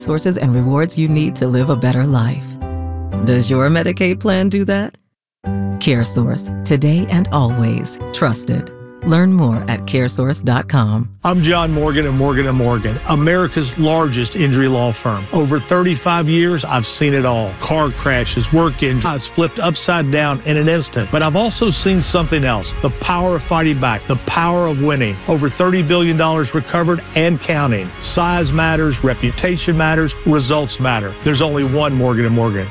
resources and rewards you need to live a better life. Does your Medicaid plan do that? CareSource, today and always trusted. Learn more at caresource.com. I'm John Morgan of Morgan & Morgan, America's largest injury law firm. Over 35 years, I've seen it all. Car crashes, work injuries, flipped upside down in an instant. But I've also seen something else, the power of fighting back, the power of winning. Over $30 billion recovered and counting. Size matters, reputation matters, results matter. There's only one Morgan & Morgan.